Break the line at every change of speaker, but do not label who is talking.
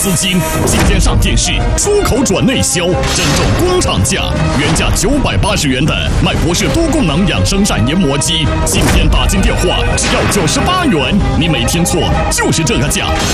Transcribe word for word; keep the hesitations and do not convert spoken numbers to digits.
资金，今天上电视，出口转内销，真正工厂价，原价九百八十元的麦博士多功能养生善研磨机，今天打进电话只要九十八元，你没听错，就是这个价。